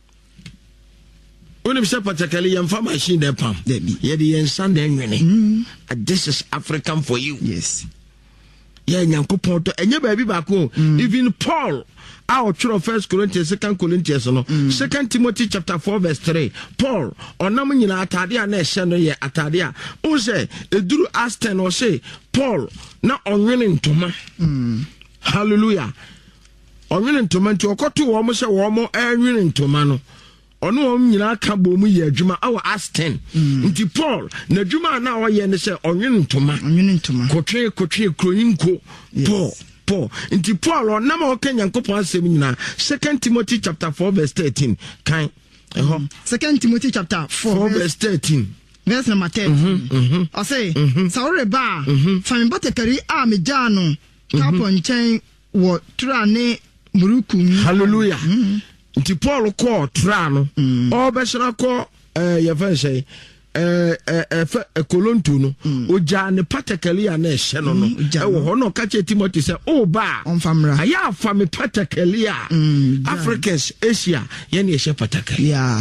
When you patakali yamfa machine de pam ye de yensa de nwene mm. This is African for you yes ye nyankopon to enye ba bi ba ko mm. even Paul our true first Corinthians second Corinthians no mm. second Timothy chapter four verse three Paul onam nyina atade a na ehye no ye atade a o se eduru asten o se Paul na onwene ntoma mm. hallelujah onwene ntoma nti okoto wo mo se wo mo anwene ntoma no ono om nyina ka bo mu ye adwuma awa asten mm. nti Paul na adwuma na o ye ne se onwene ntoma onwene ntoma kotwe kotwe kroyinko yes. Paul Paul inti Paul on nama okenya nkopon asem nyina second Timothy chapter four verse thirteen kan eho second Timothy chapter four verse thirteen verse number thirteen I say sawre ba fami batekari a me jano kapo nchen wo trane muruku hallelujah inti Paul ko tra no o be sra ko eh ye fa say eh eh eh kolontu no oja ne patakali a na ehye no no e wo ho no ka che Timothy say o ba onfamra aya afa me patakali a Africans Asia ye ne ehye patakali yeah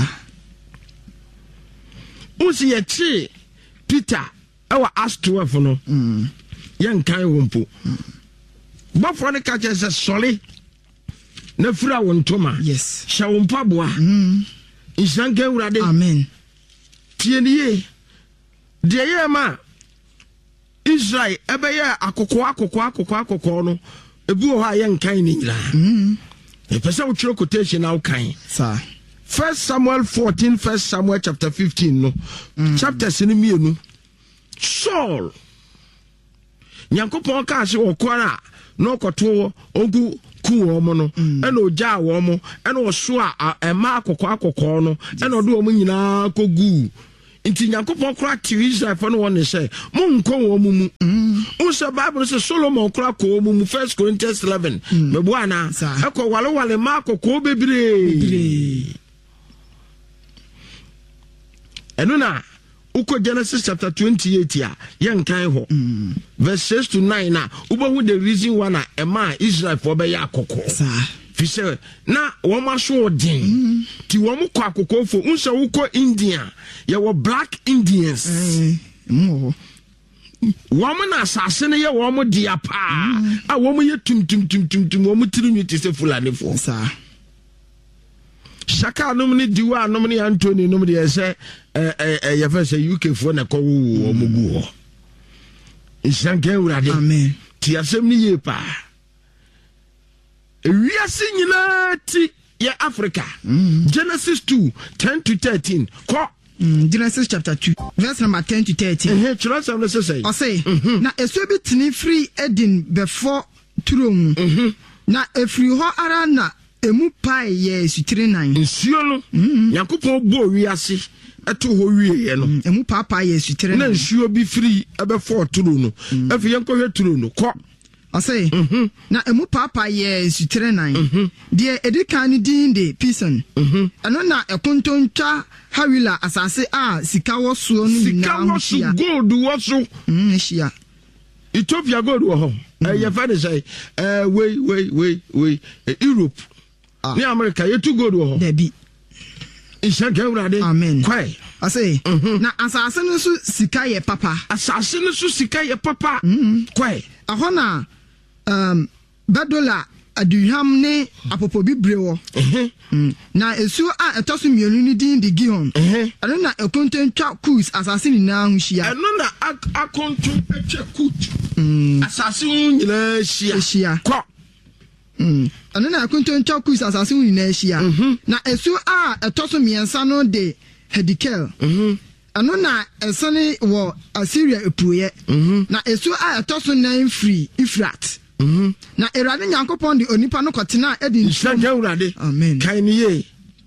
usi ye chi Peter e wa Acts twelve no ye nkan wo mpo bafo ne ka che say sole na fura wo ntoma yes sha wo mpaboa mm nsanka urade amen tieniye de yema Israel ebe ya akoko akoko akoko akoko no ebu ho aye nkan ni nyira mm e pese wo chiro quotation na wo kan sa First Samuel fourteen, First Samuel chapter fifteen no mm. chapter sini mienu Saul Nyankopon ka se okwara no koto ogu ku wo mo no e na oja wo mo e na oso a ema akoko akoko no e na odo wo nyina kogu inti Nyankopon kra ti Israel fa no won say mo nko wo mu mu o se Bible say Solomon kra ko mu mu First Corinthians eleven me bo ana e ko wale wale ma akoko bebre enuna uko Genesis chapter twenty-eight ya yen kan ho verse six to nine na ubo the reason why na ema Israel for be ya akoko sa fi say na wo ma so odin ti wo mu kwa akoko fo unse uko India ye wo black Indians mo wo mo na asase ne ye wo mo dia pa a wo mo ye tum tum tum tum tum wo mo tirinwi ti se fulani fo sa Shaka nomini diwa nomini Anthony nomini ese eh eh ya fese U K fo na ko wo omugu ho. Ishanke urade. Amen. Ti asem ni ye pa. Ewiase nyina ti ya Africa. Mm. Genesis two ten to thirteen. Ko Mm, Genesis chapter two, verse number ten to thirteen. Eh, chura sam le say. O say, na esu bi tini free Eden before throne. Mhm. Na efri ho ara na emu pai ye sutire nan nsuo no Yakopon bo wiase eto ho wie ye no emu papa ye sutire na nsuo bi free ebe for turu no afi yenko hwe turu no ko I say na emu papa ye sutire nan de edikan din de pison eno na ekontontwa hawila asase a sika wo so no sika wo so gold wo so mm hia Ethiopia gold wo ho eh ye fa de say eh we we we we Europe ni America ye too good wo Debi Ishanke urade Amen kwai I say na asase no so sika ye papa asase no so sika ye papa kwai aho na um badola aduham ne apopo bibre wo na esu a etoso mienu ni din de Gihon eno na ekontentwa kus asase ni na hu hia eno na akontu etwa kut asase hu nyina hia kwa Mm. Ano na akontonto kus asase hu na ahia na esu a etoso miensa no de Hedikel mhm ano na esane wo Assyria epuye na esu a etoso nine free Ifrat mhm na Erade Nyankopon de onipa no kotena edi nsanke urade amen kan ni ye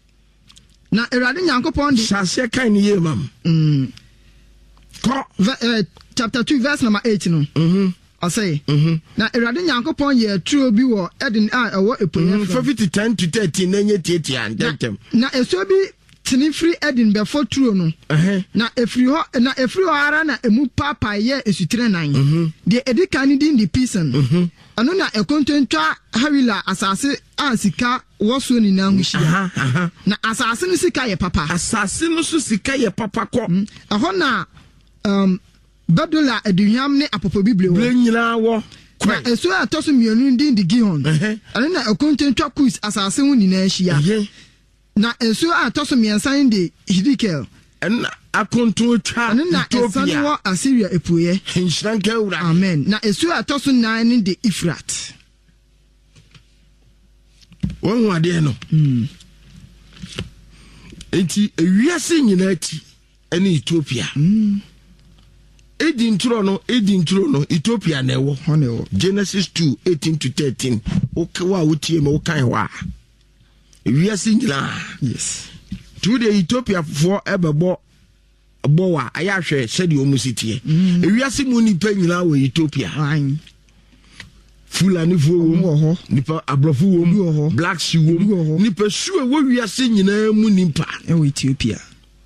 na Erade Nyankopon de sase kan ni ye mam mm ko uh, chapter two verse number eight no mhm I say, na Erade Nyankopon ye true bi wo Eden a ewo eponya from ten to thirteen na nye tietie antentem na eso bi tini free Eden before true no na efri ho na efri ho ara na emu papa ye esutire nan de edikan din di pison ano na ekontentwa hawila asase a sika woso ni na huhia na asase no sika ye papa asase no so sika ye papa ko aho na um badola aduham ne apopo bible wo nyina wo na eso atoso mienu din di Gihon ano na ekontentwa kus asase hu ni na ahia na eso atoso miensan de Hedikel en akonto twa na Ethiopia wo Assyria epuye hinshranke ura amen na eso atoso nine de Ifrat won ade no mm enti ewiase nyina ti ene Ethiopia mm Edi ntro no edi ntro no Ethiopia na ewo honewo Genesis two eighteen to thirteen okwa wotie me wokan wa wiase nyina yes to the Ethiopia for ebebo bowa ayahwe said o musitie wiase mu nipa nyina wo Ethiopia ayin Fulani fo wo nipa abrofo wo black she wo nipa suwe wo wiase nyina mu nipa e wo Ethiopia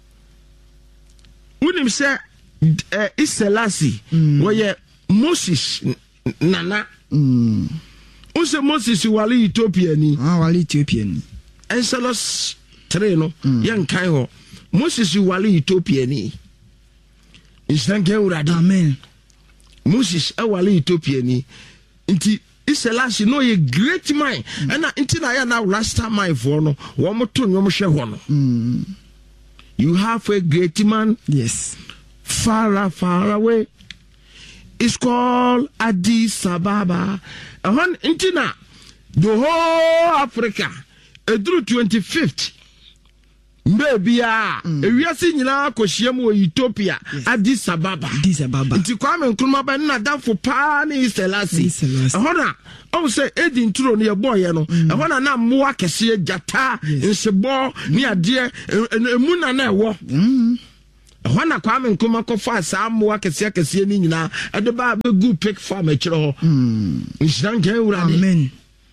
unim se Uh, Iselasi mm. Where Moses nana mm. Use Moses wali Ethiopia ni ah wali Ethiopia ni Exodus three no mm. yan kan ho Moses wali Ethiopia ni Ishanke urade amen Moses e wali Ethiopia ni nti Iselasi no ye great man mm. and nti na ya na last time my for no wo mo to nyom hwe ho no mm. You have a great man yes far far away is called Addis Ababa. And intina the whole Africa through twenty-fifth. Baby, ah, we are seeing now Koshiamu Utopia, Addis Ababa. Addis Ababa. It's Kwame Nkrumah na da for Pani Selassie. Hona, oh say Edin Turo near boy, no. I wanna na more Cassia Jata in Sebo near dear Muna na wo. Hona Kwame Nkrumah kofa some more Cassia Cassia Nina at the bar good pick farm at your home. Amen.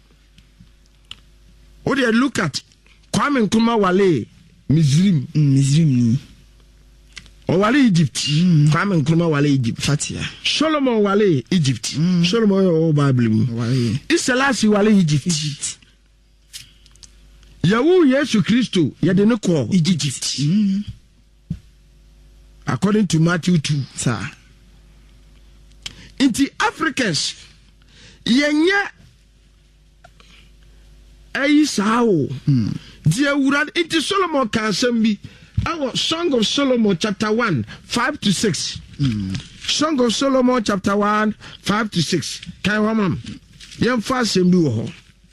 What do you look at? Kwame Nkrumah Wale. Misrim, Misrim, or Wale Egypt, Kwame Nkrumah Wale Egypt, Fatia, Solomon Wale Egypt, Solomon or Bible, Selassie Wale Egypt, Egypt. Yawu Yesu Christo, Yadenoko, Egypt, according to Matthew two, sir. In the Africans, Yenya Aisao. Dear Urad, it is Solomon Kansembi. Our Song of Solomon, chapter one, five to six. Mm. Song of Solomon, chapter one, five to six. Can you remember? Young fast and do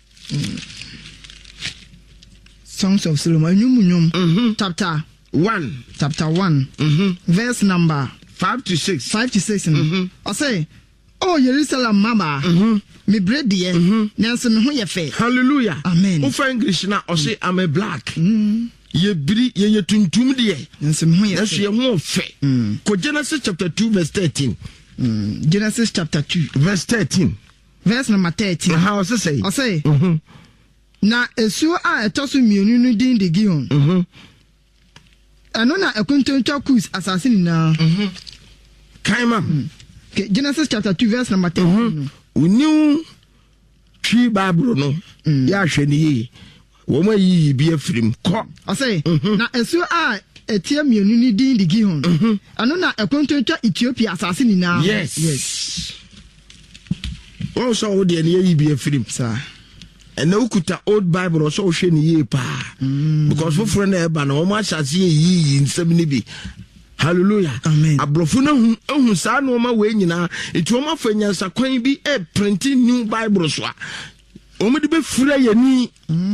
Songs of Solomon, mm-hmm. chapter one, chapter one, mm-hmm. verse number five to six. Five to six. Mm-hmm. I say, oh, Jerusalem, Mama. Mm-hmm. Me bread dear, Nancy, who you faith. Hallelujah. Amen. Who for English now, or say, I'm a black. Ye bri, ye tuntum dear. Nancy, who you that's your more faith. Co Genesis chapter two, verse thirteen. Genesis chapter two, verse thirteen. Verse number thirteen. How was it say? I say, na esu a etosu mienu no din de gion. Mhm. Ano na ekuntonto kus assassin na. Mhm. Kaima. Genesis chapter two, verse number thirteen. We knew tree Bible no. Ya hwe ni wo ma yi bi afirim ko. I say, na esu a etia mienu ni din de gion. Ano na ekuntonto Ethiopia assassin na. Yes. Yes. What so wo de na yi bi afirim sir. And now kuta old Bible or so sheni ye pa. Because for friend eba na omo asase yi nsem ni bi. Hallelujah. Amen. Abrofuna hu ehun sa na oma we nyina enti oma fanyansa kwan bi e printing new Bible so a. Omo de be fura yani.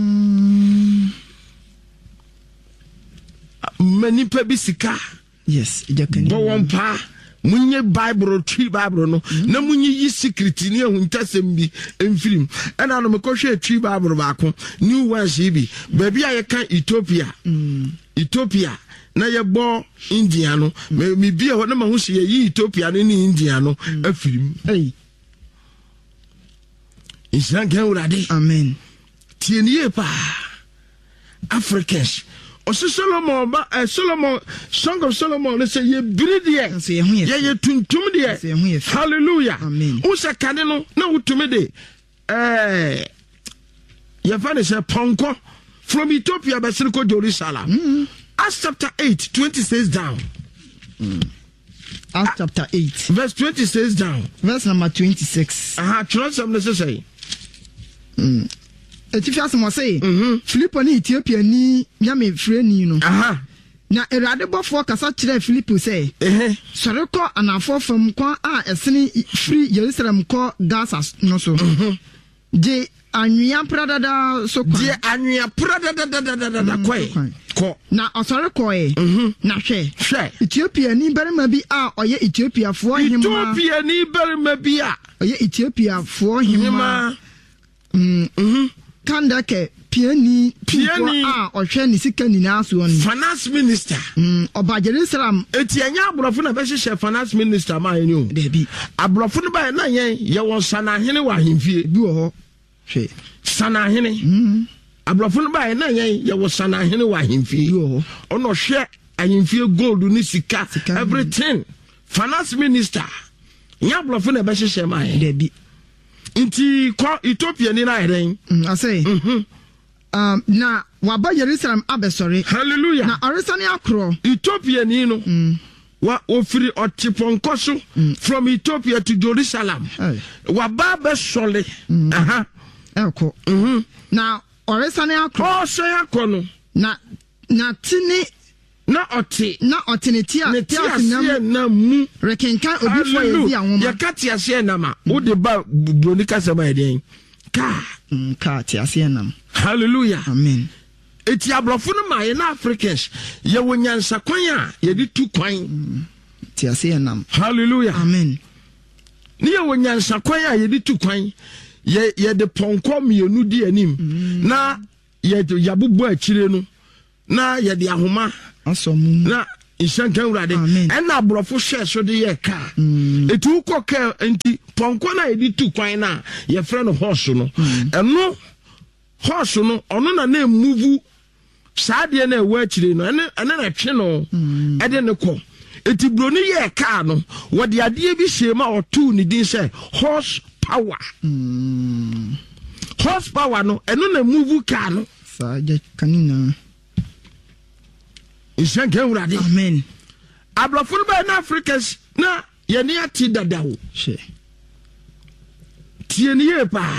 Many pe bi sika. Yes, ejaka. Bo won pa. Munye Bible tree Bible no na munye yi secret ni ehun tasem bi emfirim ena no mekɔhwɛ tree Bible ba ko new ones bi baabi a yɛka Ethiopia Ethiopia na yɛbɔ India no me bi a na ma ho hye yi Ethiopia no ni India no afirim ei Islam kan urade amen tienie pa Africans Osi Solomon ba uh, Solomon Song of Solomon they say ye breed ye ye ye tuntum de hallelujah amen usa kane no na utumi de eh ye fa say ponko from Ethiopia ba siriko Jerusalem mm. Acts chapter eight twenty says down mm. Acts chapter eight verse twenty says down verse number twenty-six aha trust some say mm. Etifias mo say Philip ni Ethiopia ni nyame freni no aha na erade bofo kasa kire Philip say eh sore ko anafo fam kwa a esene free Jerusalem ko Gaza no so je anwia pradada so kwa je anwia pradada kwa ko na osore ko e na hwe hwe Ethiopia ni berima bi a oye Ethiopia fo hima Ethiopia ni berima bi a oye Ethiopia fo hima mm mhm Kanda ke piani piani ah ohwe ni sika ni na so ni finance minister mm oba Jerusalem eti anya abrofo na be hye finance minister ma yen o de bi abrofo no ba na yen ye won sana hene wa hemfie bi wo ho hwe sana hene mm abrofo no ba na yen ye won sana hene wa hemfie bi wo ho ono hwe ahemfie gold ni sika everything finance minister nya abrofo na be hye ma yen de bi Inti kwa Ethiopia ni na eren mm I say mhm um na waba Jerusalem abesori hallelujah na oresani akro Ethiopia ni no mm. wa ofiri otiponko so mm. from Ethiopia to Jerusalem hey. Waba besole mm. aha elko mhm mm na oresani akro o se akono na na tini na ɔte na ɔte ne tia tia na mu rekenkan obi fo yɛ di anwoma yɛ ka tia se nam a wo de ba broni kasa ba yɛ ka ka tia se nam hallelujah amen eti abrofo no ma yɛ na Africans yɛ wonyansa kwan a yɛ di tu kwan tia se nam hallelujah amen ni yɛ wonyansa kwan a yɛ di tu kwan yɛ yɛ de pɔnkɔ mienu di anim na yɛ yabubu akyire no na yɛ de ahoma asomu na ishankan urade ɛna abrofo hwɛ so de yɛ ka eti ukɔ ka enti pɔnkɔ na yɛ di tu kwan na yɛ frɛ no horse no ɛno horse no ɔno na na move saade na ɛwɔ akyire no ɛne ɛne na twe no ɛde ne kɔ eti broni yɛ ka no wɔde adeɛ bi hyɛ ma ɔtu ne din sɛ horse power horse power no ɛno na move ka no sa je kanina ishankan urade amen abrofo no ba na Africans na yɛ ne ati dadawo she tie ne yɛ pa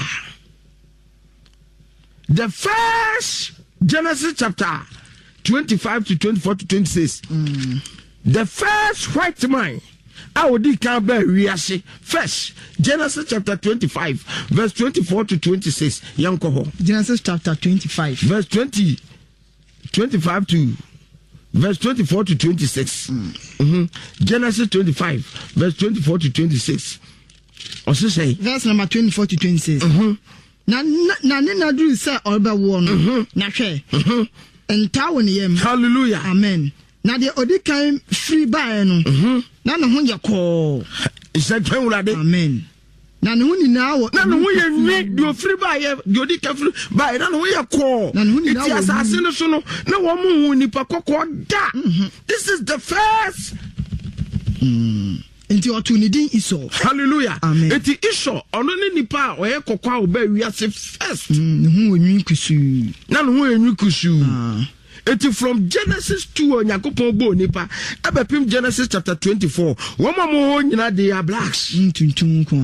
the first Genesis chapter twenty-five to twenty-four to twenty-six mm. the first white man I would can bear rease first Genesis chapter twenty-five verse twenty-four to twenty-six yankoho Genesis chapter twenty-five verse twenty twenty-five to verse twenty-four to twenty-six mm. mm-hmm. Genesis twenty-five verse twenty-four to twenty-six also say verse number twenty-four to twenty-six mm-hmm. na na ne na duru say orba wo no na hwe enta wo ne yam hallelujah amen na de odi kan free buy no na ne ho ye ko isa kan wulade amen na ne ho ni na wo na ne ho ye nwi de free buy de odi kan free buy na ne ho ye ko iti asase no so no na wo mu hu nipa kokko da this is the first mm. Enti otu ni din Esau. Hallelujah. Amen. Eti Esau ono ni nipa oye kokwa oba wiase first. Mm, hu onwi kusu. Na no hu onwi kusu. Ah. Eti from Genesis two Onyankopon bo nipa abepim Genesis chapter twenty-four. Wo ma mo nyina they are blacks. Ntuntum ko.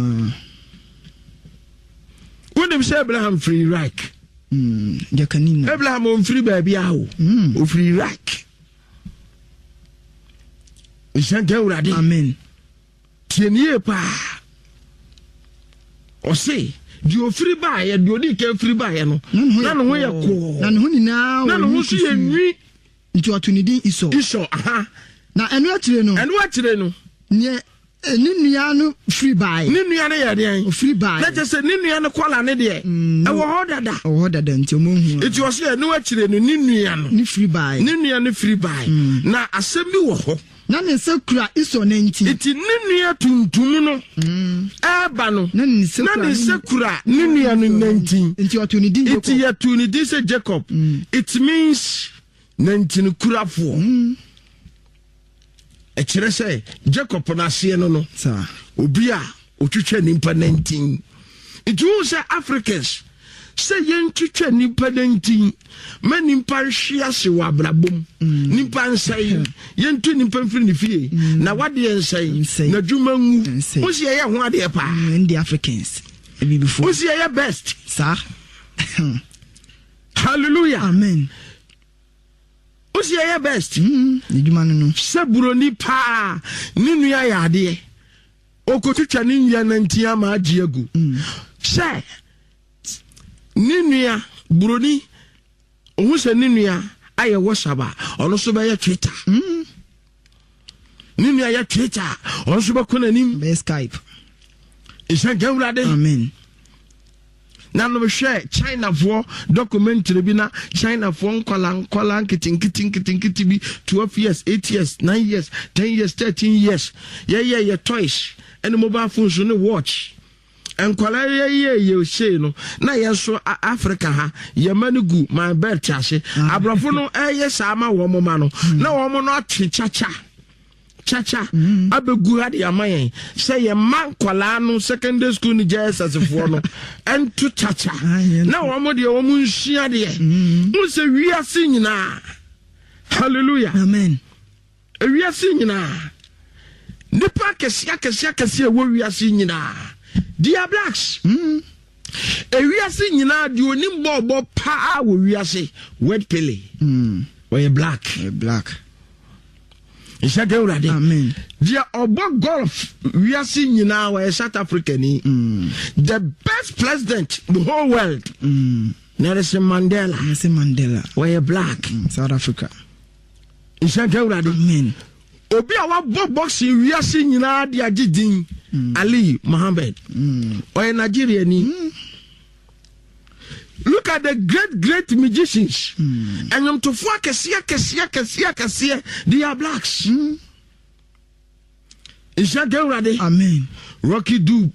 When them say Abraham free Iraq. Mm, ya kanina. Abraham on free baby awo. Mm. O free Iraq. Amen. Tienie pa o say di o free buy e di o di ke free buy no na no ye ko na no ni na na no so ye nwi nti otu ni din Esau Esau aha na enu akire no enu akire no ne ni nua no free buy ni nua ne ye den o free buy na je say ni nua no kwala ne de e wo ho dada o ho dada nti mo hu enti o say enu akire no ni nua no ni free buy ni nua no free buy na asem bi wo ho na ne sekura Esau na nti enti ni nua tuntum no eba no na ne sekura na ne sekura ni nua no nanti enti otu ni din Jacob enti ya tu ni din say Jacob mm. it means nanti no kurafo mm. e kire say Jacob na se no no sa obi a otwetwa nimpa nanti it you say Africans say yen twetwa nimpa nanti ma nimpa hwia se wa brabom nimpa nsai yen tu nimpa mfiri ne fie na wade nsai na dwuma ngu o se ye ho ade pa in the Africans ebi before o se ye best sa hallelujah amen o se ye best mm dwuma no no se buroni pa ni nua ya ade o ko twetwa ni nua nanti ama agi agu se ni nua buroni ohun se ni nua aye wo saba ono so be ye Twitter mm ni nua ye Twitter ono so be konanim be Skype isa gawrade amen na no be hwe China for documentary bi na China for nkola nkola nkitin kitin kitin kitin bi twelve years eight years nine years ten years thirteen years ye ye ye toys and mobile phones no watch enkwala ye ye she no na ye so Africa ha ye manugu my belt ase abrofo no eye sama wo mo ma no na wo mo no achichacha chacha abegu ha de amayen say ye man kwala no secondary school ni Jesus for no ento chacha na wo mo de wo mo nhia de mo se wiase nyina hallelujah amen wiase nyina nipa kesia kesia kesia wo wiase nyina dia blacks mm ewiase nyina di onimbo obo pa wo wiase wet pele mm we black we black Ishake urade. Amen. Dia obo golf we are seeing you now in South Africa ni. The best president in the whole world. Mm. Nelson Mandela. Nelson Mandela. Where black. Mm. South Africa. Ishake urade. Amen. Obi awa bo boxing we are seeing you now dia jidin. Ali Mohammed. Mm. Or Nigeria ni. Mm. Look at the great, great magicians. Mm. And you to fuck a sia, cassia, cassia, cassia, they are blacks. Mm. Is that ready? Amen. Rocky Dube.